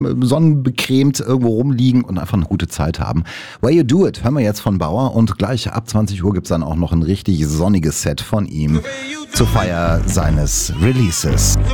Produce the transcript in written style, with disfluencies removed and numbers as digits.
sonnenbecremt irgendwo rumliegen und einfach eine gute Zeit haben. Way You Do It hören wir jetzt von Bauer und gleich ab 20 Uhr gibt es dann auch noch ein richtig sonniges Set von ihm zur Feier seines Releases.